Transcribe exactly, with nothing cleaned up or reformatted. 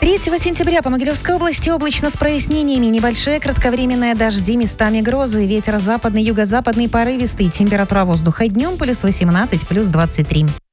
третьего сентября по Могилевской области облачно с прояснениями. Небольшие кратковременные дожди, местами грозы. Ветер западный, юго-западный порывистый. Температура воздуха днем плюс восемнадцать, плюс двадцать три.